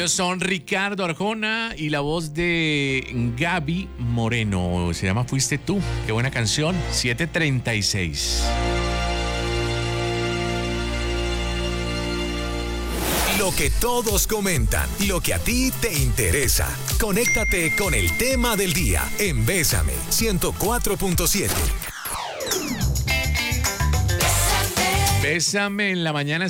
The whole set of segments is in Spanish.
Ellos son Ricardo Arjona y la voz de Gaby Moreno. Se llama Fuiste tú. Qué buena canción. 7:36. Lo que todos comentan, lo que a ti te interesa. Conéctate con el tema del día en Bésame 104.7. Bésame en la mañana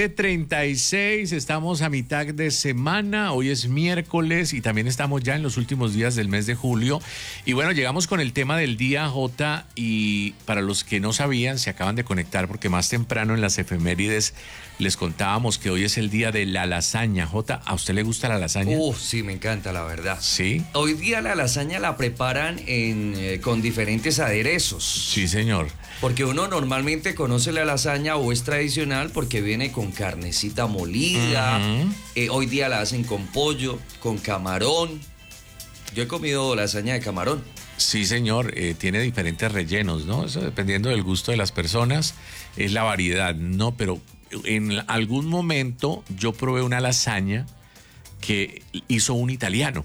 7:36, estamos a mitad de semana, hoy es miércoles y también estamos ya en los últimos días del mes de julio. Y bueno, llegamos con el tema del día, Jota, y para los que no sabían, se acaban de conectar porque más temprano en las efemérides les contábamos que hoy es el día de la lasaña. Jota, ¿a usted le gusta la lasaña? Sí, me encanta, la verdad. ¿Sí? Hoy día la lasaña la preparan con diferentes aderezos. Sí, señor. Porque uno normalmente conoce la lasaña o es tradicional porque viene con carnecita molida. Hoy día la hacen con pollo, con camarón. Yo he comido lasaña de camarón. Sí, señor, tiene diferentes rellenos, ¿no? Eso dependiendo del gusto de las personas, es la variedad, ¿no? Pero en algún momento yo probé una lasaña que hizo un italiano.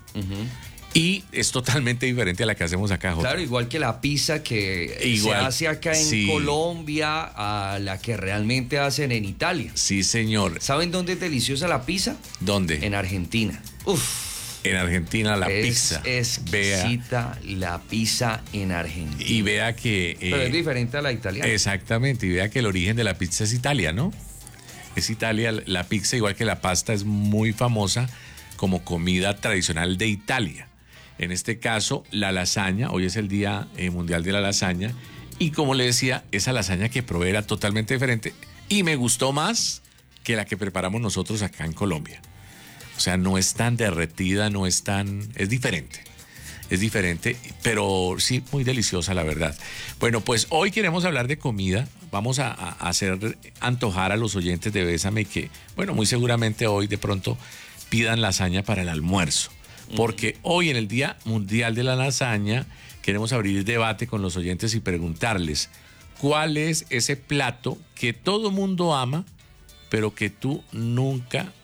Y es totalmente diferente a la que hacemos acá, Jota. Claro, igual que la pizza que se hace acá en Colombia a la que realmente hacen en Italia. Sí, señor. ¿Saben dónde es deliciosa la pizza? ¿Dónde? En Argentina. En Argentina la pizza. Es exquisita la pizza en Argentina. Y vea que... pero es diferente a la italiana. Exactamente, y vea que el origen de la pizza es Italia, ¿no? Es Italia, la pizza, igual que la pasta, es muy famosa como comida tradicional de Italia. En este caso, la lasaña, hoy es el Día Mundial de la Lasaña, y como le decía, esa lasaña que probé era totalmente diferente y me gustó más que la que preparamos nosotros acá en Colombia. O sea, no es tan derretida, es diferente, pero sí muy deliciosa, la verdad. Bueno, pues hoy queremos hablar de comida, vamos a hacer antojar a los oyentes de Bésame que, bueno, muy seguramente hoy de pronto pidan lasaña para el almuerzo. Porque hoy en el Día Mundial de la Lasaña queremos abrir debate con los oyentes y preguntarles cuál es ese plato que todo mundo ama, pero que tú nunca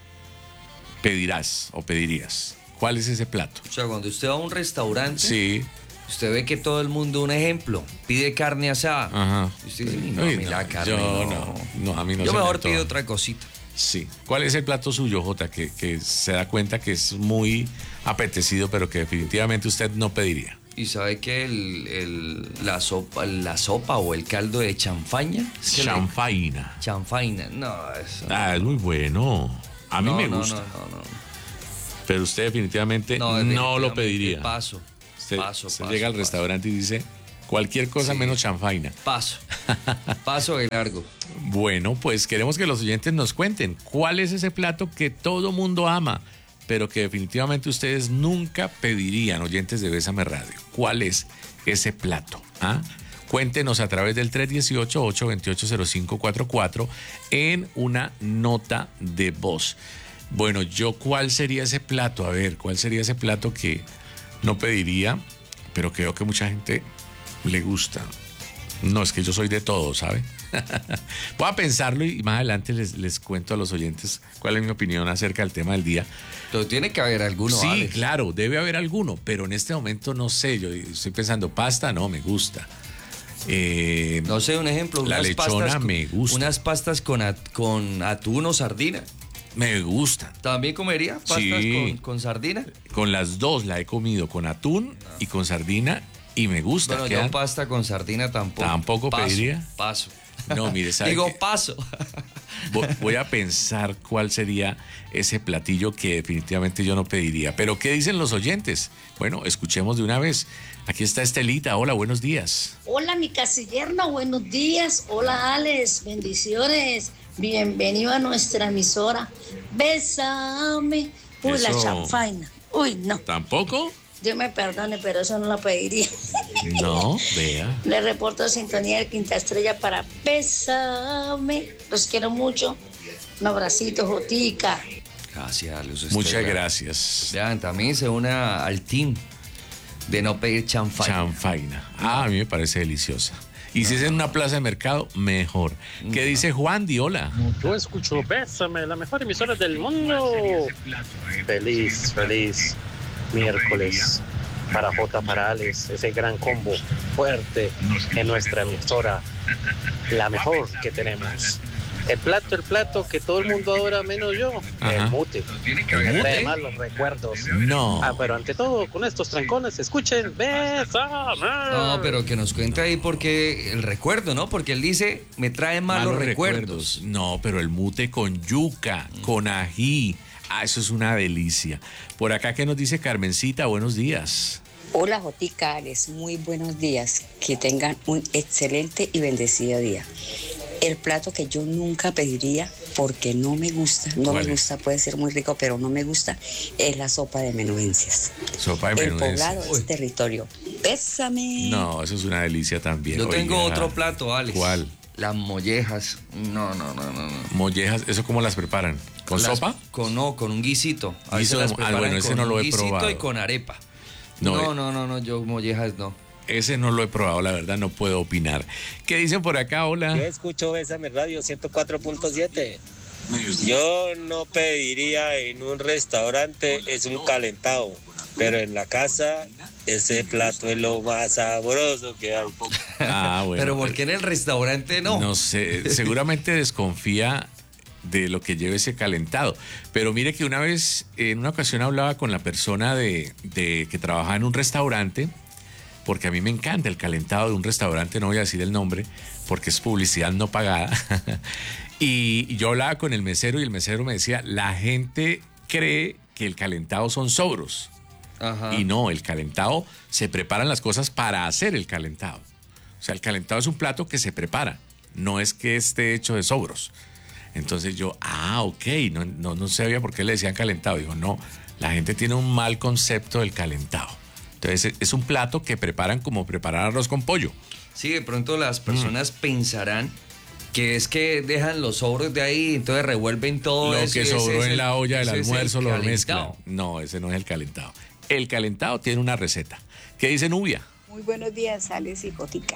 pedirás o pedirías. ¿Cuál es ese plato? O sea, cuando usted va a un restaurante, sí, usted ve que todo el mundo, un ejemplo, pide carne asada. Ajá. Y usted dice, no, a mí la carne no, a mí no. Yo mejor pido otra cosita. Sí. ¿Cuál es el plato suyo, Jota, que se da cuenta que es muy apetecido, pero que definitivamente usted no pediría? Y sabe que la sopa o el caldo de chanfaña. Chanfaina. Chanfaina, no, eso. Es muy bueno. A mí me gusta. No. Pero usted definitivamente no lo pediría. Paso. Usted llega al restaurante y dice cualquier cosa menos chanfaina. Paso de largo. Bueno, pues queremos que los oyentes nos cuenten cuál es ese plato que todo mundo ama, pero que definitivamente ustedes nunca pedirían, oyentes de Bésame Radio. ¿Cuál es ese plato? Cuéntenos a través del 318-828-0544 en una nota de voz. Bueno, ¿cuál sería ese plato? A ver, ¿cuál sería ese plato que no pediría, pero creo que mucha gente le gusta? No, es que yo soy de todo, ¿sabe? Voy a pensarlo y más adelante les cuento a los oyentes cuál es mi opinión acerca del tema del día. Pero tiene que haber alguno, Sí, Alex. claro, debe haber alguno, pero en este momento no sé. Yo estoy pensando, pasta no me gusta. No sé, un ejemplo. La lechona me gusta. Unas pastas con atún o sardina. Me gusta. ¿También comería pastas con sardina? Con las dos la he comido, con atún y con sardina, y me gusta. Bueno, yo pasta con sardina tampoco. ¿Tampoco pediría? Paso. No, mire, ¿sabe Digo, qué? paso. Voy a pensar cuál sería ese platillo que definitivamente yo no pediría. Pero, ¿qué dicen los oyentes? Bueno, escuchemos de una vez. Aquí está Estelita. Hola, buenos días. Hola, mi casillерno, buenos días. Hola, Alex, bendiciones. Bienvenido a nuestra emisora. Bésame. Uy, Eso. la chanfaina. Uy, no. ¿Tampoco? Dios me perdone, pero eso no lo pediría. No, vea. Le reporto sintonía de Quinta Estrella para Bésame. Los quiero mucho. Un abracito, Jotica. Gracias, Luz Muchas Estela. gracias. Vean, también se une al team de no pedir chanfaina. Chanfaina. A mí me parece deliciosa. Y si es en una plaza de mercado, mejor. ¿Qué dice Juan Di? Hola. Yo escucho Bésame, la mejor emisora del mundo. Feliz miércoles para J. Parales, ese gran combo fuerte en nuestra emisora, la mejor que tenemos. El plato que todo el mundo adora menos yo, el mute. Me trae malos recuerdos. No. Pero ante todo, con estos trancones, escuchen, Bésame. No, pero que nos cuente ahí porque el recuerdo, ¿no? Porque él dice, me trae malos recuerdos. No, pero el mute con yuca, con ají. Eso es una delicia. Por acá, ¿qué nos dice Carmencita? Buenos días. Hola, Jotica, Alex, muy buenos días. Que tengan un excelente y bendecido día. El plato que yo nunca pediría porque no me gusta, puede ser muy rico, pero no me gusta, es la sopa de menudencias. Sopa de menudencias. El poblado es territorio. Bésame. No, eso es una delicia también. Yo tengo otro plato, Alex. ¿Cuál? Las mollejas. No. Mollejas, ¿eso cómo las preparan? ¿Con sopa? Con un guisito. A veces las preparan bueno, ese no lo he probado. Con guisito y con arepa. No, yo mollejas no. Ese no lo he probado, la verdad no puedo opinar. ¿Qué dicen por acá? Hola. Yo escucho Bésame Radio 104.7. Yo no pediría en un restaurante, es un calentado, pero en la casa ese plato es lo más sabroso que hay. Bueno. Pero ¿por qué en el restaurante no? No sé, seguramente desconfía de lo que lleve ese calentado. Pero mire que una vez, en una ocasión hablaba con la persona de que trabajaba en un restaurante, porque a mí me encanta el calentado de un restaurante, no voy a decir el nombre, porque es publicidad no pagada. Y yo hablaba con el mesero y el mesero me decía, la gente cree que el calentado son sobros. Ajá. Y no, el calentado, se preparan las cosas para hacer el calentado. O sea, el calentado es un plato que se prepara, no es que esté hecho de sobros. Entonces yo, ok, no sabía por qué le decían calentado. Digo, no, la gente tiene un mal concepto del calentado. Entonces es un plato que preparan como preparar arroz con pollo. Sí, de pronto las personas pensarán que es que dejan los sobros de ahí, entonces revuelven todo lo eso. Lo que sobró en la olla del almuerzo lo mezclan. Calentado. No, ese no es el calentado. El calentado tiene una receta. ¿Qué dice Nubia? Muy buenos días, Alex y Jotica.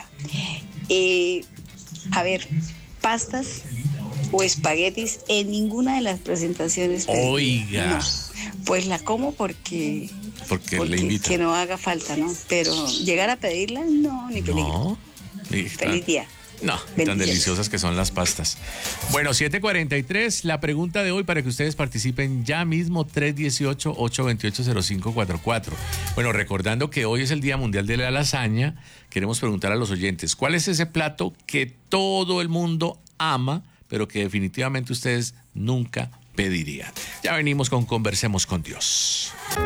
A ver, pastas o espaguetis en ninguna de las presentaciones. Oiga. No, pues la como porque le invita. Que no haga falta, ¿no? Pero llegar a pedirla, no, ni peligro. No. Feliz día. No, tan deliciosas que son las pastas. Bueno, 7:43, la pregunta de hoy para que ustedes participen ya mismo, 318-828-0544. Bueno, recordando que hoy es el Día Mundial de la Lasaña, queremos preguntar a los oyentes, ¿cuál es ese plato que todo el mundo ama, pero que definitivamente ustedes nunca pedirían? Ya venimos con Conversemos con Dios.